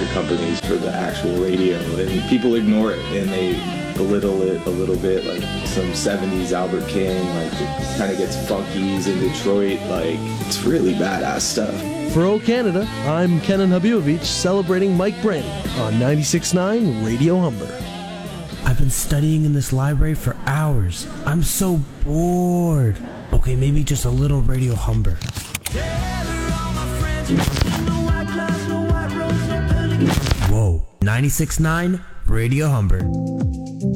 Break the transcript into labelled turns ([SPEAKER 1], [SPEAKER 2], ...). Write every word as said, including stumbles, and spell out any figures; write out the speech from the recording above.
[SPEAKER 1] record companies for the actual radio, and people ignore it and they belittle it a little bit, like some seventies Albert King, like it kind of gets funkies in Detroit, like it's really badass stuff.
[SPEAKER 2] For O Canada, I'm Kenan Habibovich celebrating Mike Brand on ninety-six point nine Radio Humber.
[SPEAKER 3] I've been studying in this library for hours. I'm so bored. Okay, maybe just a little Radio Humber. Whoa, ninety-six point nine Radio Humber.